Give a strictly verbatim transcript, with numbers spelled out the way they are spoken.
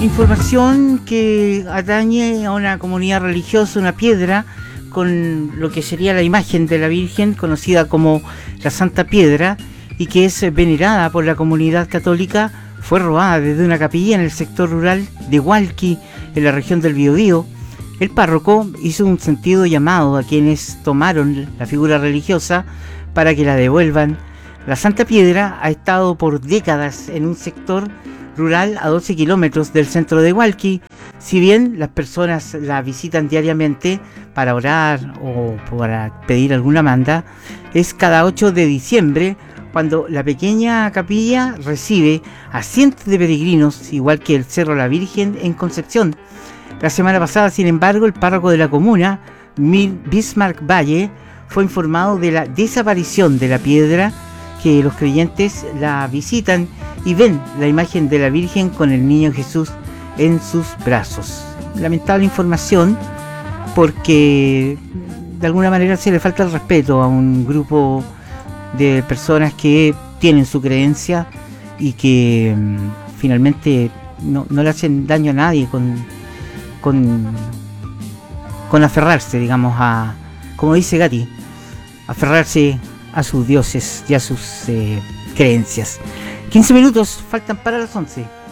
Información que atañe a una comunidad religiosa, una piedra con lo que sería la imagen de la Virgen, conocida como la Santa Piedra, y que es venerada por la comunidad católica, fue robada desde una capilla en el sector rural de Hualqui, en la región del Biobío. El párroco hizo un sentido llamado a quienes tomaron la figura religiosa para que la devuelvan. La Santa Piedra ha estado por décadas en un sector rural a doce kilómetros del centro de Hualqui. Si bien las personas la visitan diariamente para orar o para pedir alguna manda, es cada ocho de diciembre cuando la pequeña capilla recibe a cientos de peregrinos, igual que el Cerro La Virgen en Concepción. La semana pasada, sin embargo, el párroco de la comuna, Bismarck Valle, fue informado de la desaparición de la piedra, que los creyentes la visitan y ven la imagen de la Virgen con el niño Jesús en sus brazos. Lamentable información, porque de alguna manera se le falta el respeto a un grupo de personas que tienen su creencia y que um, finalmente no, no le hacen daño a nadie con, con, con aferrarse, digamos, a, como dice Gatti, aferrarse a sus dioses y a sus eh, creencias. quince minutos faltan para las once.